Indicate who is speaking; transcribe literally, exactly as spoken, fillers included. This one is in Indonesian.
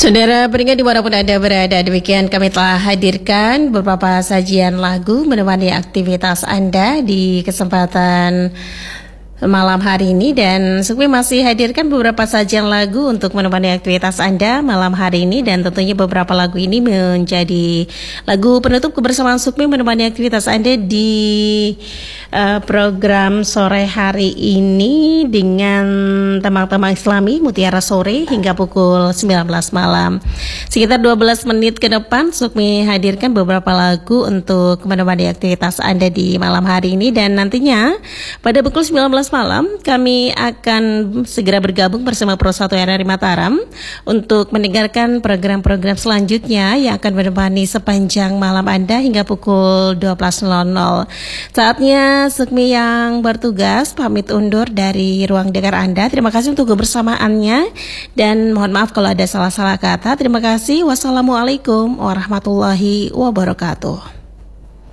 Speaker 1: Saudara pendengar dimanapun Anda berada, demikian kami telah hadirkan beberapa sajian lagu menemani aktivitas Anda di kesempatan malam hari ini, dan Sukmi masih hadirkan beberapa sajian lagu untuk menemani aktivitas Anda malam hari ini, dan tentunya beberapa lagu ini menjadi lagu penutup kebersamaan Sukmi menemani aktivitas Anda di uh, program sore hari ini dengan tema-tema Islami Mutiara Sore hingga pukul sembilan belas malam. Sekitar dua belas menit ke depan Sukmi hadirkan beberapa lagu untuk menemani aktivitas Anda di malam hari ini, dan nantinya pada pukul sembilan belas malam kami akan segera bergabung bersama Pro satu R R I Mataram untuk mendengarkan program-program selanjutnya yang akan menemani sepanjang malam Anda hingga pukul dua belas nol nol. Saatnya Sukmi yang bertugas pamit undur dari ruang dengar Anda. Terima kasih untuk kebersamaannya dan mohon maaf kalau ada salah-salah kata. Terima kasih. Wassalamualaikum warahmatullahi wabarakatuh.